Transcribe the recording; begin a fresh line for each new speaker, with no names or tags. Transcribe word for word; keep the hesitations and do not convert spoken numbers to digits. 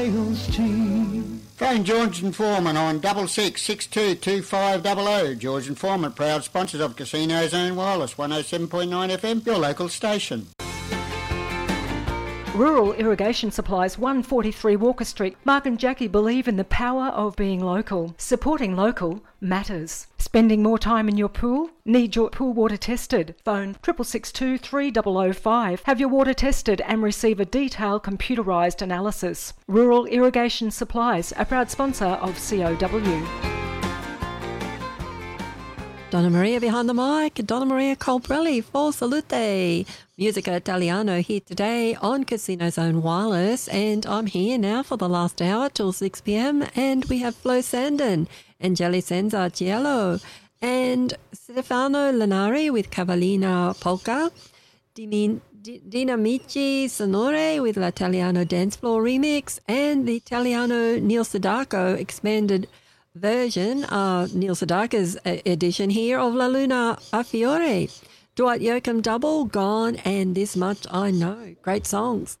Phone George and Foreman on double six six two two five double oh. George and Foreman, proud sponsors of Casino Zone Wireless, one oh seven point nine F M, your local station.
Rural Irrigation Supplies, one forty-three Walker Street. Mark and Jackie believe in the power of being local. Supporting local matters. Spending more time in your pool? Need your pool water tested? Phone six six two three zero zero five. Have your water tested and receive a detailed computerised analysis. Rural Irrigation Supplies, a proud sponsor of C O W.
Donna Maria behind the mic, Donna Maria Colbrelli for Salute. Musica Italiano here today on Casino Zone Wireless, and I'm here now for the last hour till six p.m. and we have Flo Sandon, Angeli Senza Cielo, and Stefano Lanari with Cavallina Polka, Dimin- D- Dinamici Sonore with L'Italiano Dance Floor Remix, and the Italiano Neil Sedako expanded version, uh, Neil Sedaka's edition here of La Luna a Fiore. Dwight Yoakam double, Gone, and This Much I Know. Great songs.